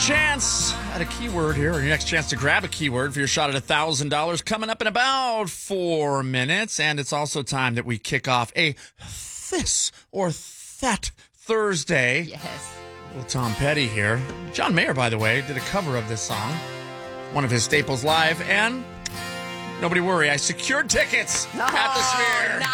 next chance at a keyword here, or your next chance to grab a keyword for your shot at $1,000 coming up in about 4 minutes. And it's also time that we kick off a This or That Thursday. Yes. Little Tom Petty here. John Mayer, by the way, did a cover of this song. One of his staples live. And nobody worry, I secured tickets at the Sphere.